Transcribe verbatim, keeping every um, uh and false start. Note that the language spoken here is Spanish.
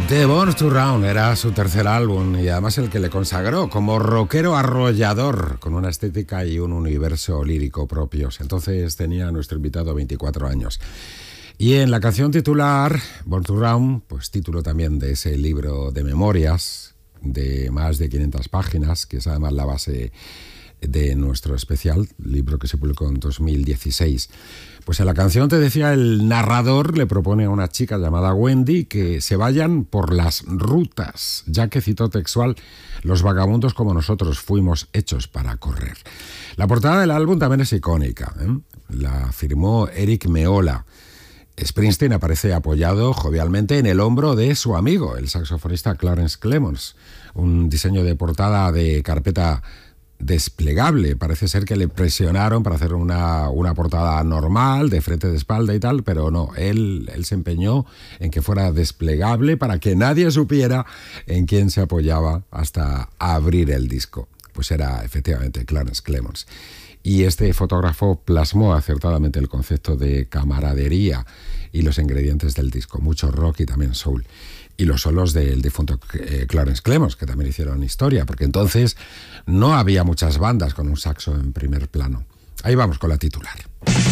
The Born to Run era su tercer álbum y además el que le consagró como rockero arrollador, con una estética y un universo lírico propios. Entonces tenía nuestro invitado veinticuatro años. Y en la canción titular, Born to Run, pues título también de ese libro de memorias de más de quinientas páginas, que es además la base de nuestro especial, libro que se publicó en dos mil dieciséis. Pues en la canción, te decía, el narrador le propone a una chica llamada Wendy que se vayan por las rutas, ya que, citó textual, los vagabundos como nosotros fuimos hechos para correr. La portada del álbum también es icónica, ¿eh? La firmó Eric Meola. Springsteen aparece apoyado jovialmente en el hombro de su amigo, el saxofonista Clarence Clemons. Un diseño de portada de carpeta desplegable. Parece ser que le presionaron para hacer una, una portada normal, de frente, de espalda y tal, pero no, él, él se empeñó en que fuera desplegable para que nadie supiera en quién se apoyaba hasta abrir el disco. Pues era efectivamente Clarence Clemons. Y este fotógrafo plasmó acertadamente el concepto de camaradería y los ingredientes del disco, mucho rock y también soul. Y los solos del difunto Clarence Clemons, que también hicieron historia, porque entonces no había muchas bandas con un saxo en primer plano. Ahí vamos con la titular.